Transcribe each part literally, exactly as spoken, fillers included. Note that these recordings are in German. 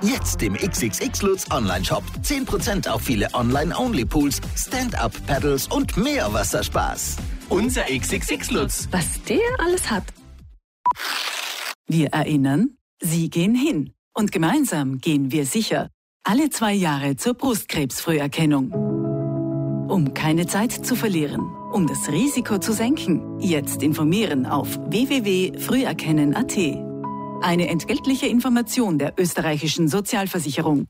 Jetzt im X X X Lutz Online-Shop. zehn Prozent auf viele Online-Only-Pools, Stand-Up-Paddles und mehr Wasserspaß. Unser X X X Lutz. Was der alles hat. Wir erinnern, Sie gehen hin. Und gemeinsam gehen wir sicher. Alle zwei Jahre zur Brustkrebsfrüherkennung. Um keine Zeit zu verlieren, um das Risiko zu senken, jetzt informieren auf w w w punkt früherkennen punkt a t. Eine entgeltliche Information der österreichischen Sozialversicherung.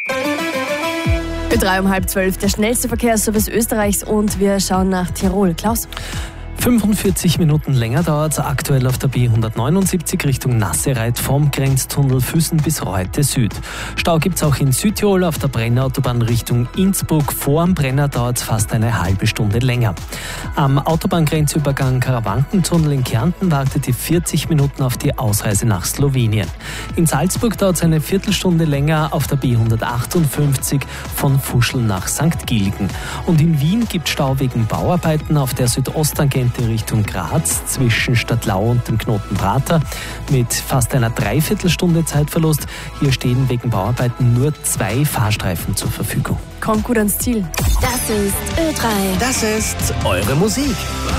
Ö drei um halb zwölf, der schnellste Verkehrsservice Österreichs, und wir schauen nach Tirol. Klaus? fünfundvierzig Minuten länger dauert es aktuell auf der B hundertneunundsiebzig Richtung Nassereit vom Grenztunnel Füssen bis Reute Süd. Stau gibt es auch in Südtirol auf der Brennerautobahn Richtung Innsbruck. Vor dem Brenner dauert es fast eine halbe Stunde länger. Am Autobahngrenzübergang Karawankentunnel in Kärnten wartet die vierzig Minuten auf die Ausreise nach Slowenien. In Salzburg dauert es eine Viertelstunde länger auf der B hundertachtundfünfzig von Fuschl nach Sankt Gilgen. Und in Wien gibt es Stau wegen Bauarbeiten auf der Südosttangente Richtung Graz zwischen Stadtlau und dem Knoten Prater mit fast einer Dreiviertelstunde Zeitverlust. Hier stehen wegen Bauarbeiten nur zwei Fahrstreifen zur Verfügung. Kommt gut ans Ziel. Das ist Ö drei. Das ist eure Musik.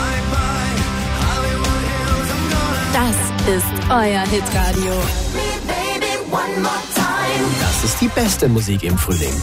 Das ist euer Hitradio. Das ist die beste Musik im Frühling.